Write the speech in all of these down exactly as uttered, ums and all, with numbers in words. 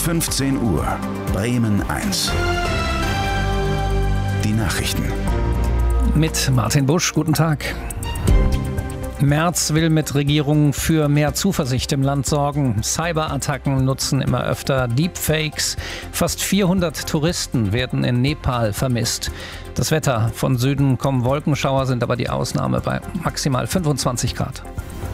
fünfzehn Uhr, Bremen eins. Die Nachrichten. Mit Martin Busch, guten Tag. Merz will mit Regierung für mehr Zuversicht im Land sorgen. Cyberattacken nutzen immer öfter Deepfakes. Fast vierhundert Touristen werden in Nepal vermisst. Das Wetter: von Süden kommen Wolkenschauer, sind aber die Ausnahme bei maximal fünfundzwanzig Grad.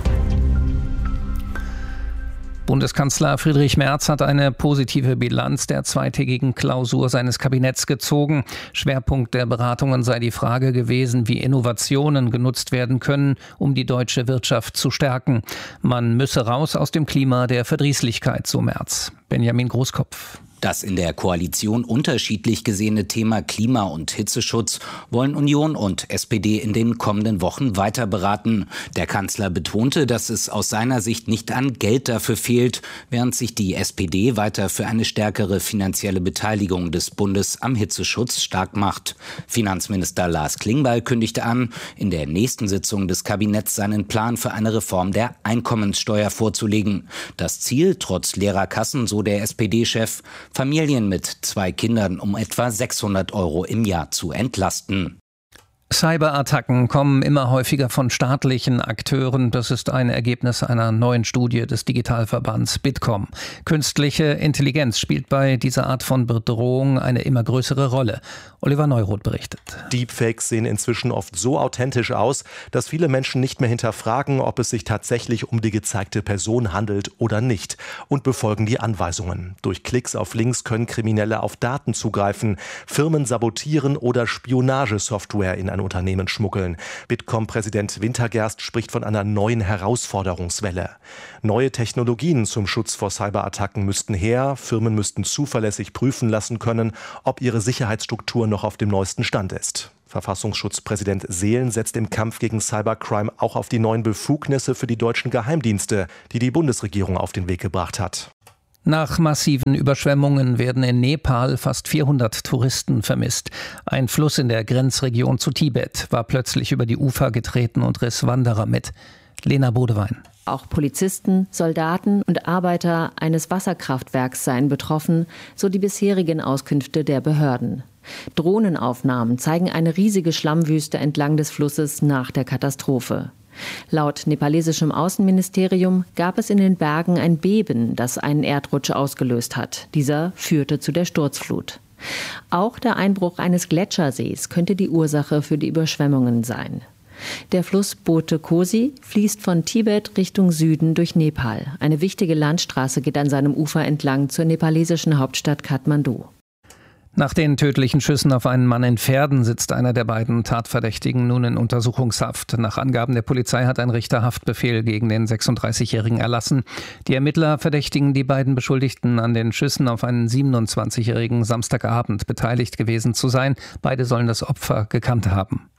Bundeskanzler Friedrich Merz hat eine positive Bilanz der zweitägigen Klausur seines Kabinetts gezogen. Schwerpunkt der Beratungen sei die Frage gewesen, wie Innovationen genutzt werden können, um die deutsche Wirtschaft zu stärken. Man müsse raus aus dem Klima der Verdrießlichkeit, so Merz. Benjamin Großkopf. Das in der Koalition unterschiedlich gesehene Thema Klima- und Hitzeschutz wollen Union und S P D in den kommenden Wochen weiter beraten. Der Kanzler betonte, dass es aus seiner Sicht nicht an Geld dafür fehlt, während sich die S P D weiter für eine stärkere finanzielle Beteiligung des Bundes am Hitzeschutz stark macht. Finanzminister Lars Klingbeil kündigte an, in der nächsten Sitzung des Kabinetts seinen Plan für eine Reform der Einkommenssteuer vorzulegen. Das Ziel, trotz leerer Kassen, so der S P D-Chef, Familien mit zwei Kindern um etwa sechshundert Euro im Jahr zu entlasten. Cyberattacken kommen immer häufiger von staatlichen Akteuren. Das ist ein Ergebnis einer neuen Studie des Digitalverbands Bitkom. Künstliche Intelligenz spielt bei dieser Art von Bedrohung eine immer größere Rolle. Oliver Neuroth berichtet. Deepfakes sehen inzwischen oft so authentisch aus, dass viele Menschen nicht mehr hinterfragen, ob es sich tatsächlich um die gezeigte Person handelt oder nicht, und befolgen die Anweisungen. Durch Klicks auf Links können Kriminelle auf Daten zugreifen, Firmen sabotieren oder Spionagesoftware in ein Unternehmen schmuggeln. Bitkom-Präsident Wintergerst spricht von einer neuen Herausforderungswelle. Neue Technologien zum Schutz vor Cyberattacken müssten her. Firmen müssten zuverlässig prüfen lassen können, ob ihre Sicherheitsstruktur noch auf dem neuesten Stand ist. Verfassungsschutzpräsident Seelen setzt im Kampf gegen Cybercrime auch auf die neuen Befugnisse für die deutschen Geheimdienste, die die Bundesregierung auf den Weg gebracht hat. Nach massiven Überschwemmungen werden in Nepal fast vierhundert Touristen vermisst. Ein Fluss in der Grenzregion zu Tibet war plötzlich über die Ufer getreten und riss Wanderer mit. Lena Bodewein. Auch Polizisten, Soldaten und Arbeiter eines Wasserkraftwerks seien betroffen, so die bisherigen Auskünfte der Behörden. Drohnenaufnahmen zeigen eine riesige Schlammwüste entlang des Flusses nach der Katastrophe. Laut nepalesischem Außenministerium gab es in den Bergen ein Beben, das einen Erdrutsch ausgelöst hat. Dieser führte zu der Sturzflut. Auch der Einbruch eines Gletschersees könnte die Ursache für die Überschwemmungen sein. Der Fluss Bote Kosi fließt von Tibet Richtung Süden durch Nepal. Eine wichtige Landstraße geht an seinem Ufer entlang zur nepalesischen Hauptstadt Kathmandu. Nach den tödlichen Schüssen auf einen Mann in Verden sitzt einer der beiden Tatverdächtigen nun in Untersuchungshaft. Nach Angaben der Polizei hat ein Richter Haftbefehl gegen den sechsunddreißigjährigen erlassen. Die Ermittler verdächtigen die beiden Beschuldigten, an den Schüssen auf einen siebenundzwanzigjährigen Samstagabend beteiligt gewesen zu sein. Beide sollen das Opfer gekannt haben.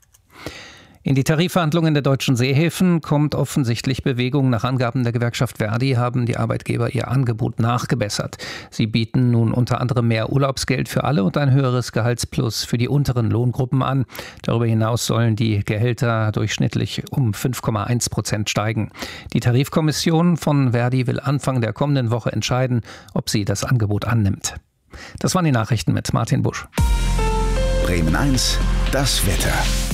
In die Tarifverhandlungen der deutschen Seehäfen kommt offensichtlich Bewegung. Nach Angaben der Gewerkschaft Verdi haben die Arbeitgeber ihr Angebot nachgebessert. Sie bieten nun unter anderem mehr Urlaubsgeld für alle und ein höheres Gehaltsplus für die unteren Lohngruppen an. Darüber hinaus sollen die Gehälter durchschnittlich um fünf Komma eins Prozent steigen. Die Tarifkommission von Verdi will Anfang der kommenden Woche entscheiden, ob sie das Angebot annimmt. Das waren die Nachrichten mit Martin Busch. Bremen eins, das Wetter.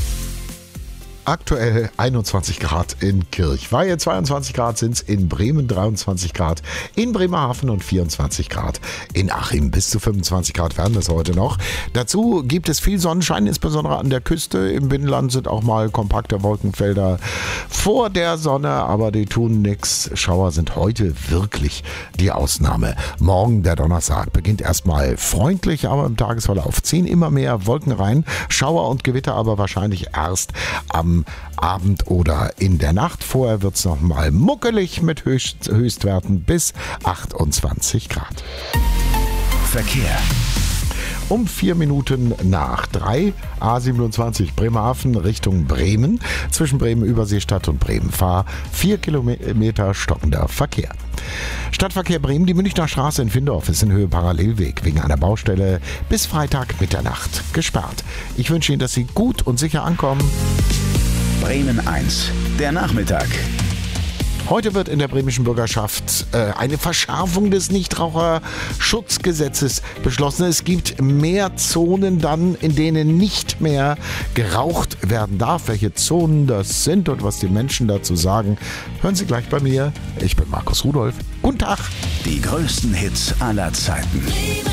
Aktuell einundzwanzig Grad in Kirchweihe, zweiundzwanzig Grad sind es in Bremen, dreiundzwanzig Grad in Bremerhaven und vierundzwanzig Grad in Achim. Bis zu fünfundzwanzig Grad werden es heute noch. Dazu gibt es viel Sonnenschein, insbesondere an der Küste. Im Binnenland sind auch mal kompakte Wolkenfelder vor der Sonne, aber die tun nichts. Schauer sind heute wirklich die Ausnahme. Morgen, der Donnerstag, beginnt erstmal freundlich, aber im Tagesverlauf ziehen immer mehr Wolken rein. Schauer und Gewitter aber wahrscheinlich erst am Abend oder in der Nacht. Vorher wird es nochmal muckelig mit Höchst, Höchstwerten bis achtundzwanzig Grad. Verkehr. Um vier Minuten nach drei, A siebenundzwanzig Bremerhaven Richtung Bremen, zwischen Bremen-Überseestadt und Bremen-Fahr, vier Kilometer stockender Verkehr. Stadtverkehr Bremen, die Münchner Straße in Findorf ist in Höhe Parallelweg wegen einer Baustelle bis Freitag Mitternacht gesperrt. Ich wünsche Ihnen, dass Sie gut und sicher ankommen. Bremen eins, der Nachmittag. Heute wird in der bremischen Bürgerschaft äh, eine Verschärfung des Nichtraucherschutzgesetzes beschlossen. Es gibt mehr Zonen dann, in denen nicht mehr geraucht werden darf. Welche Zonen das sind und was die Menschen dazu sagen, hören Sie gleich bei mir. Ich bin Markus Rudolph. Guten Tag. Die größten Hits aller Zeiten.